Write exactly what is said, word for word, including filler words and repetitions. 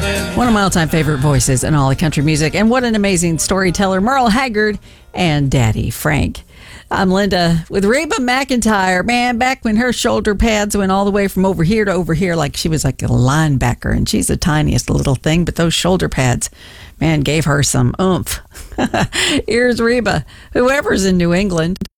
One of my all-time favorite voices in all the country music, and what an amazing storyteller, Merle Haggard and Daddy Frank. I'm Linda with Reba McEntire. Man, back when her shoulder pads went all the way from over here to over here, like she was like a linebacker, and she's the tiniest little thing, but those shoulder pads, man, gave her some oomph. Here's Reba. Whoever's in New England,